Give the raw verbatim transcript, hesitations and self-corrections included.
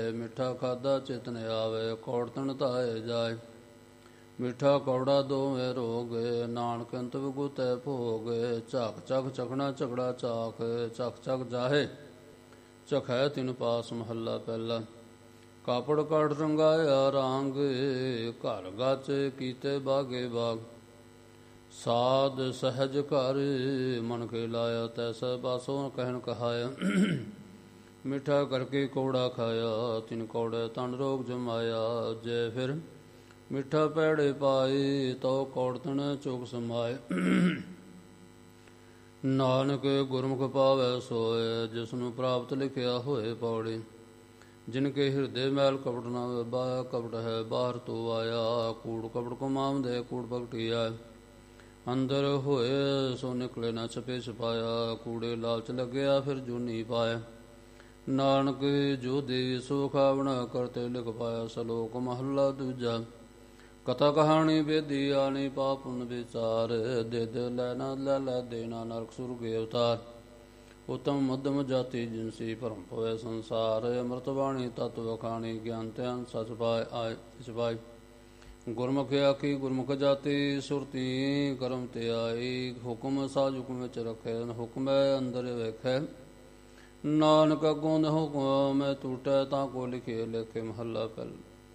ਮਿੱਠਾ ਖਾਦਾ ਚਿਤ ਨ ਆਵੇ, ਕੌੜ ਤਨ ਧਾਏ ਜਾਏ। ਮਿੱਠਾ ਕੌੜਾ ਦੋਵੇਂ ਰੋਗ, ਨਾਨਕ ਅੰਤ ਵਿਗੁਤੈ ਭੋਗ। ਝਾਕ ਚੱਕ ਚਖਣਾ ਝਗੜਾ ਚਾਖ, ਚੱਕ ਚੱਕ ਜਾਹੇ ਚਖੈ ਤਿਨ ਪਾਸ। ਮਹੱਲਾ ਪਹਿਲਾ। ਕਾਪੜ ਕਾਠ ਰੰਗਾਇਆ ਰਾਂਗ, ਘਰ ਗਚ ਕੀਤੇ ਬਾਗੇ ਬਾਗ। ਸਾਧ ਸਹਿਜ ਘਰ ਮਨ ਕੇ ਲਾਇਆ, ਤੈਸਾ ਬਾਸੋਂ ਕਹਿਣ ਕਹਾਇਆ। ਮਿੱਠਾ ਕਰਕੇ ਕੌੜਾ ਖਾਇਆ, ਤਿਨ ਕੌੜੇ ਤਨ ਰੋਗ ਜਮਾਇਆ। ਜੇ ਫਿਰ ਮਿੱਠਾ ਪੈੜੇ ਪਾਏ, ਤਉ ਕੌੜਤਨ ਚੁਗ ਸਮਾਏ। ਨਾਨਕ ਗੁਰਮੁਖ ਪਾਵੈ ਸੋਏ, ਜਿਸਨੂੰ ਪ੍ਰਾਪਤ ਲਿਖਿਆ ਹੋਏ ਪੌੜੀ। ਜਿਨ ਕੇ ਹਿਰਦੇ ਮੈਲ ਕਪਟ ਨਾ ਵਬਾਇਆ, ਕਪਟ ਹੈ ਬਾਹਰ ਤੋਂ ਆਇਆ। ਕੂੜ ਕਪਟ ਕੋ ਮਾਮਦੇ, ਕੂੜ ਭਗਟੀਆ। ਅੰਦਰ ਹੋਏ ਸੋ ਨਿਕਲੇ ਨਾ ਛਪੇ ਛਪਾਇਆ। ਕੂੜੇ ਲਾਲਚ ਲੱਗਿਆ ਫਿਰ ਜੂਨੀ ਪਾਇਆ। ਨਾਨਕ ਜੋ ਦੇਵੀ ਸੋ ਖਾਵਣਾ, ਕਰਤੇ ਲਿਖ ਪਾਇਆ। ਸਲੋਕ ਮਹੱਲਾ ਦੂਜਾ। ਕਥਾ ਕਹਾਣੀ ਬੇਦੀ ਆਣੀ, ਪਾਪ ਪੁੰਨ ਵਿਚਾਰ। ਦੇ ਦੇ ਲੈ ਨਾ ਲੈ ਲੈ ਦੇਣਾ, ਨਰਕ ਸੁਰਗ ਅਵਤਾਰ। ਉਤਮ ਮੱਧਮ ਜਾਤੀ ਜਿਨਸੀ, ਭਰਮ ਪਵੇ ਸੰਸਾਰ। ਅੰਮ੍ਰਿਤ ਬਾਣੀ ਤਤ ਵਖਾਣੀ, ਗਿਆਨ ਧਿਆਨ ਸਚ ਪਾਏ ਆਏ ਛਪਾਈ। ਗੁਰਮੁਖ ਆਖੀ ਗੁਰਮੁਖ ਜਾਤੀ, ਸੁਰਤੀ ਕਰਮ ਤੇ ਆਈ। ਹੁਕਮ ਸਾਜ ਹੁਕਮ ਵਿੱਚ ਰੱਖੇ, ਹੁਕਮੈ ਅੰਦਰ ਵੇਖੈ। ਨਾਨਕ ਅੱਗੋਂ ਹੁਕਮ ਟੂਟੈ, ਤਾਂ ਕੋ ਲਿਖੇ ਲੇਖੇ। ਮਹੱਲਾ ਪਹਿਲਾ।